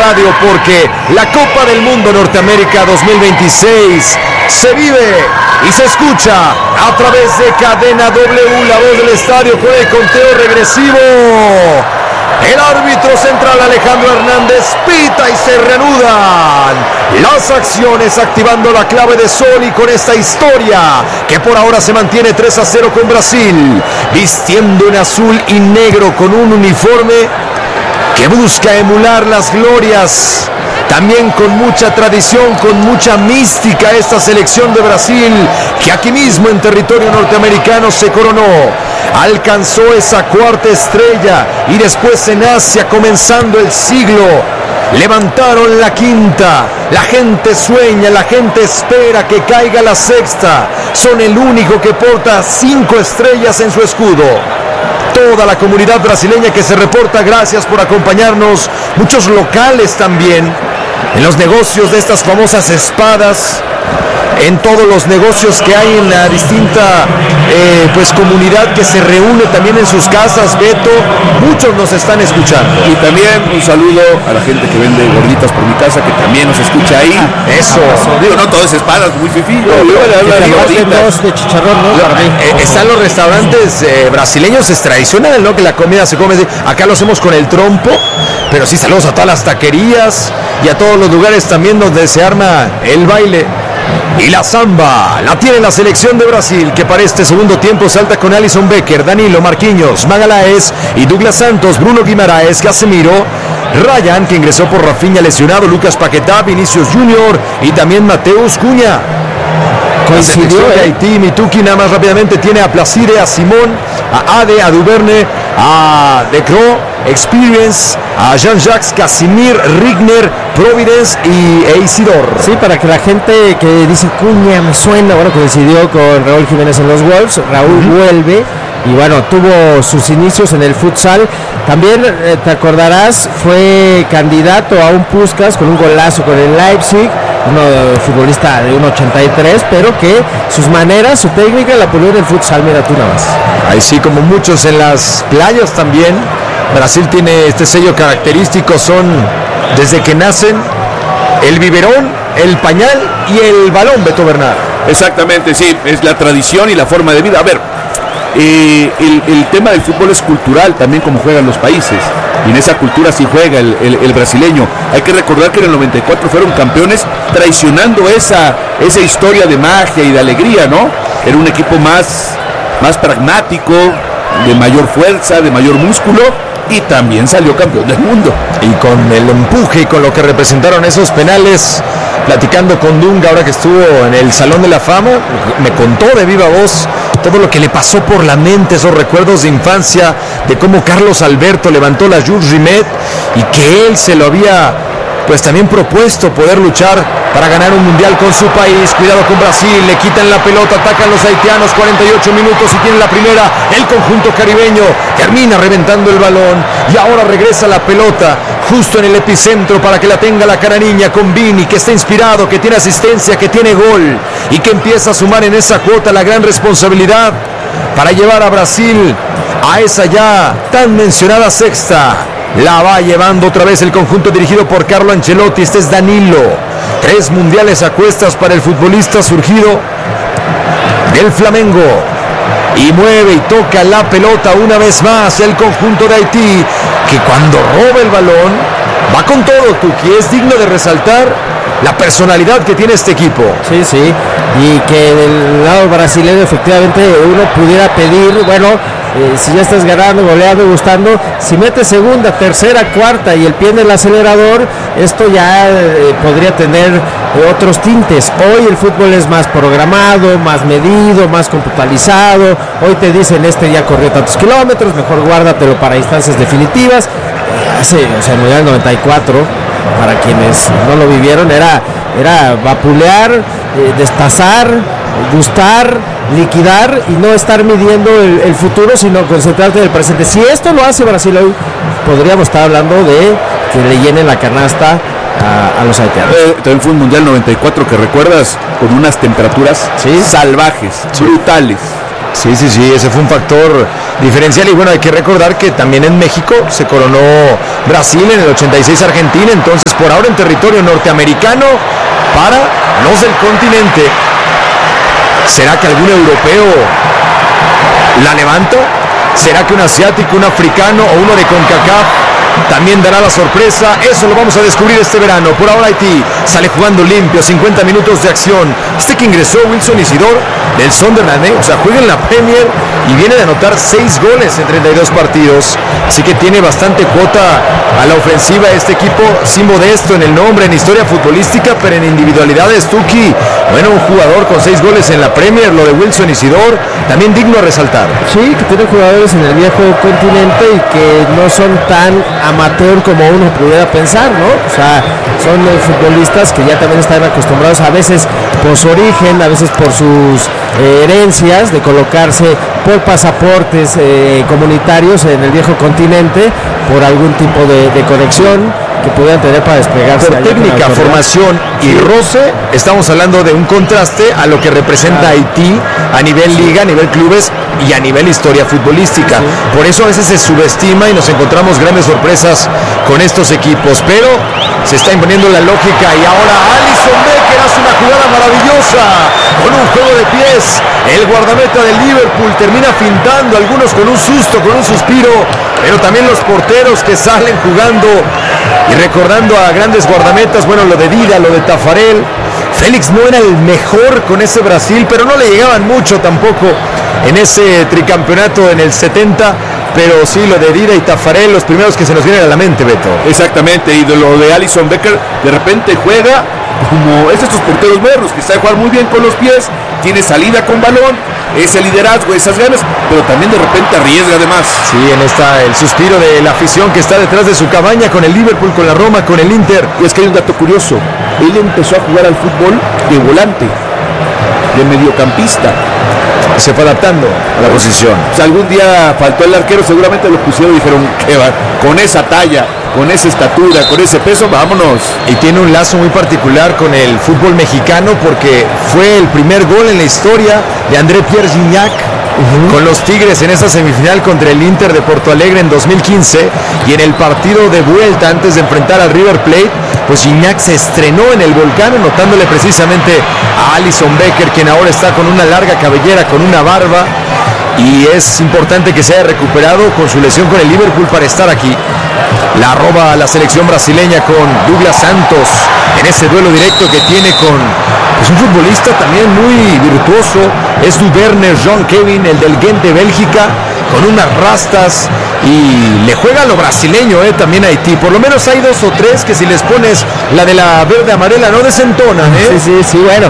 radio, porque la Copa del Mundo Norteamérica 2026 se vive y se escucha a través de Cadena W, la voz del estadio, con el conteo regresivo. El árbitro central Alejandro Hernández pita y se reanudan las acciones, activando la clave de sol, y con esta historia que por ahora se mantiene 3-0 con Brasil, vistiendo en azul y negro con un uniforme que busca emular las glorias, también con mucha tradición, con mucha mística, esta selección de Brasil, que aquí mismo en territorio norteamericano se coronó, alcanzó esa cuarta estrella, y después en Asia, comenzando el siglo, levantaron la quinta. La gente sueña, la gente espera que caiga la sexta. Son el único que porta 5 estrellas en su escudo. Toda la comunidad brasileña que se reporta, gracias por acompañarnos. Muchos locales también, en los negocios de estas famosas espadas, en todos los negocios que hay en la distinta comunidad que se reúne también en sus casas. Beto, muchos nos están escuchando. Y también un saludo a la gente que vende gorditas por mi casa, que también nos escucha ahí. Eso. Digo, no todo es espadas, muy fifí. De chicharrón, ¿no? Están los restaurantes brasileños, es tradicional, ¿no? Que la comida se come. Acá lo hacemos con el trompo, pero sí, saludos a todas las taquerías y a todos los lugares también donde se arma el baile. Y la samba la tiene la selección de Brasil, que para este segundo tiempo salta con Alisson Becker, Danilo, Marquinhos, Magalhães y Douglas Santos, Bruno Guimaraes, Casemiro, Ryan, que ingresó por Rafinha lesionado, Lucas Paquetá, Vinicius Junior y también Mateus Cunha. Coincidió de Haití. Mituki nada más rápidamente tiene a Placide, a Simón, a Ade, a Duverne, a De Croo, Experience, a Jean-Jacques, Casimir, Rigner, Providence e Isidor. Sí, para que la gente que dice Cunha me suena, bueno, coincidió con Raúl Jiménez en los Wolves. Raúl vuelve y bueno, tuvo sus inicios en el futsal. También, te acordarás, fue candidato a un Puskás con un golazo con el Leipzig, uno futbolista de 1.83, pero que sus maneras, su técnica la pulió en el futsal, mira tú nada más. Ahí sí, como muchos en las playas también, Brasil tiene este sello característico, son desde que nacen el biberón, el pañal y el balón, Beto Bernal. Exactamente, sí, es la tradición y la forma de vida. A ver, el tema del fútbol es cultural también, como juegan los países, y en esa cultura sí juega el brasileño. Hay que recordar que en el 94 fueron campeones traicionando esa historia de magia y de alegría, ¿no? Era un equipo más pragmático, de mayor fuerza, de mayor músculo, y también salió campeón del mundo. Y con el empuje y con lo que representaron esos penales, platicando con Dunga ahora que estuvo en el Salón de la Fama, me contó de viva voz todo lo que le pasó por la mente, esos recuerdos de infancia, de cómo Carlos Alberto levantó la Jules Rimet y que él se lo había pues también propuesto poder luchar para ganar un mundial con su país. Cuidado con Brasil, le quitan la pelota, atacan los haitianos, 48 minutos y tienen la primera. El conjunto caribeño termina reventando el balón y ahora regresa la pelota justo en el epicentro para que la tenga la cara niña con Vini, que está inspirado, que tiene asistencia, que tiene gol y que empieza a sumar en esa cuota la gran responsabilidad para llevar a Brasil a esa ya tan mencionada sexta. La va llevando otra vez el conjunto dirigido por Carlo Ancelotti. Este es Danilo. 3 mundiales a cuestas para el futbolista surgido del Flamengo. Y mueve y toca la pelota una vez más el conjunto de Haití, que cuando roba el balón va con todo, Tuki. Es digno de resaltar la personalidad que tiene este equipo. Sí, sí. Y que del lado brasileño efectivamente uno pudiera pedir, bueno, si ya estás ganando, goleando, gustando, si metes segunda, tercera, cuarta y el pie en el acelerador, esto ya podría tener otros tintes. Hoy el fútbol es más programado, más medido, más computarizado. Hoy te dicen, ya corrió tantos kilómetros, mejor guárdatelo para instancias definitivas. El Mundial 94, para quienes no lo vivieron, era vapulear, destazar, gustar, liquidar y no estar midiendo el futuro, sino concentrarte en el presente. Si esto lo hace Brasil hoy, podríamos estar hablando de que le llenen la canasta a los haitianos. También fue un Mundial 94 que recuerdas, con unas temperaturas salvajes, brutales. Sí, ese fue un factor diferencial. Y bueno, hay que recordar que también en México se coronó Brasil, en el 86 Argentina. Entonces, por ahora en territorio norteamericano para los del continente. ¿Será que algún europeo la levanta? ¿Será que un asiático, un africano o uno de CONCACAF también dará la sorpresa? Eso lo vamos a descubrir este verano. Por ahora Haití sale jugando limpio, 50 minutos de acción. Este que ingresó, Wilson Isidor, del Sunderland, o sea, juega en la Premier y viene de anotar 6 goles en 32 partidos. Así que tiene bastante cuota a la ofensiva este equipo, sin modesto en el nombre, en historia futbolística, pero en individualidades, Tuki, bueno, un jugador con 6 goles en la Premier, lo de Wilson Isidor, también digno a resaltar. Sí, que tiene jugadores en el viejo continente y que no son tan amateur como uno pudiera pensar, ¿no? O sea, son futbolistas que ya también están acostumbrados, a veces por su origen, a veces por sus herencias, de colocarse por pasaportes comunitarios en el viejo continente, por algún tipo de conexión que pudieran tener para desplegarse. Por técnica, formación y roce, estamos hablando de un contraste a lo que representa Haití a nivel liga, a nivel clubes y a nivel historia futbolística. Por eso a veces se subestima y nos encontramos grandes sorpresas con estos equipos, pero se está imponiendo la lógica y ahora Alisson Becker hace una jugada maravillosa con un juego de pies. El guardameta del Liverpool termina fintando, algunos con un susto, con un suspiro, pero también los porteros que salen jugando y recordando a grandes guardametas, bueno, lo de Dida, lo de Tafarel. Félix no era el mejor con ese Brasil, pero no le llegaban mucho tampoco en ese tricampeonato en el 70, pero sí, lo de Dida y Tafarel, los primeros que se nos vienen a la mente, Beto. Exactamente, y de lo de Alisson Becker, de repente juega como es estos porteros modernos, que sabe jugar muy bien con los pies, tiene salida con balón, ese liderazgo, esas ganas, pero también de repente arriesga además. Sí, en esta el suspiro de la afición que está detrás de su cabaña, con el Liverpool, con la Roma, con el Inter. Y es que hay un dato curioso, él empezó a jugar al fútbol de volante, de mediocampista. Se fue adaptando a la posición. O sea, algún día faltó el arquero, seguramente lo pusieron y dijeron, ¿qué va? Con esa talla, con esa estatura, con ese peso, vámonos. Y tiene un lazo muy particular con el fútbol mexicano porque fue el primer gol en la historia de André Pierre Gignac con los Tigres en esa semifinal contra el Inter de Porto Alegre en 2015, y en el partido de vuelta antes de enfrentar al River Plate, pues Gignac se estrenó en el Volcán, anotándole precisamente a Alisson Becker, quien ahora está con una larga cabellera, con una barba, y es importante que se haya recuperado con su lesión con el Liverpool para estar aquí. La roba la selección brasileña con Douglas Santos en ese duelo directo que tiene con pues, un futbolista también muy virtuoso, es Duvernay John Kevin, el del Gent de Bélgica, con unas rastas, y le juega a lo brasileño también a Haití. Por lo menos hay 2 o 3 que si les pones la de la verde amarela no desentonan. Sí, bueno,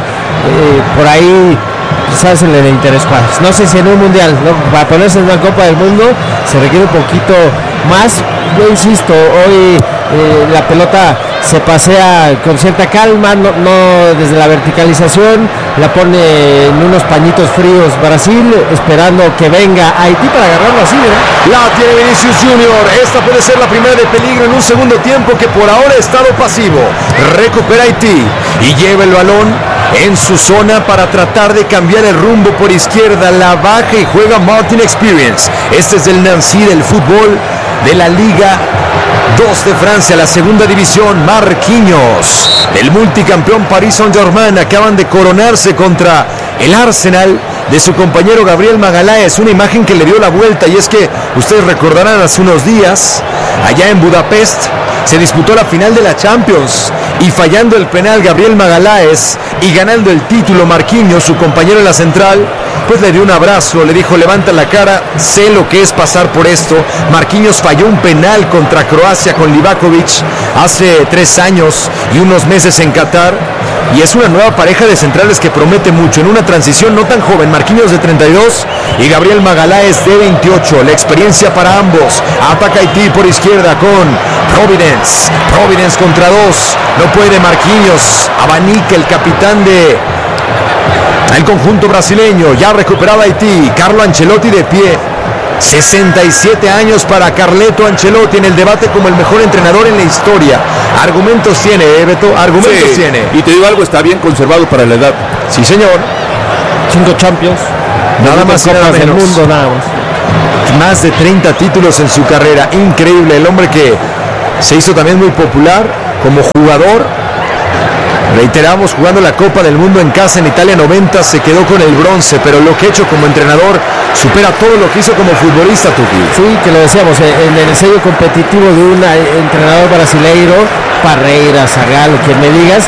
por ahí quizás en el interés Juárez. No sé si en un mundial, ¿no? Para ponerse en una Copa del Mundo se requiere un poquito más. Yo insisto, hoy la pelota se pasea con cierta calma, no desde la verticalización, la pone en unos pañitos fríos Brasil, esperando que venga Haití para agarrarlo así, ¿no? La tiene Vinicius Junior, esta puede ser la primera de peligro en un segundo tiempo que por ahora ha estado pasivo. Recupera Haití y lleva el balón en su zona para tratar de cambiar el rumbo por izquierda, la baja y juega Martin Experience. Este es del Nancy, del fútbol de la Liga 2 de Francia, la segunda división. Marquinhos, el multicampeón Paris Saint-Germain, acaban de coronarse contra el Arsenal de su compañero Gabriel Magaláes, una imagen que le dio la vuelta, y es que ustedes recordarán hace unos días allá en Budapest se disputó la final de la Champions y fallando el penal Gabriel Magaláes y ganando el título Marquinhos, su compañero en la central, pues le dio un abrazo, le dijo: levanta la cara, sé lo que es pasar por esto. Marquinhos falló un penal contra Croacia con Livakovic hace 3 años y unos meses en Qatar, y es una nueva pareja de centrales que promete mucho en una transición no tan joven. Marquinhos de 32 y Gabriel Magaláes de 28, la experiencia para ambos. Ataca Haití por izquierda con Providence contra 2, no puede Marquinhos, abanica el capitán de el conjunto brasileño. Ya recuperado Haití, Carlo Ancelotti de pie, 67 años para Carleto Ancelotti en el debate como el mejor entrenador en la historia. Argumentos tiene, Beto, argumentos tiene. Y te digo algo, está bien conservado para la edad. Sí, señor. 5 Champions. Nada más y nada Copas del menos. Mundo, nada más. Más de 30 títulos en su carrera. Increíble. El hombre que se hizo también muy popular como jugador. Reiteramos, jugando la Copa del Mundo en casa en Italia 90, se quedó con el bronce, pero lo que ha hecho como entrenador supera todo lo que hizo como futbolista, Tuki. Sí, que lo decíamos, en el sello competitivo de un entrenador brasileiro, Parreira, Zagallo, quien me digas,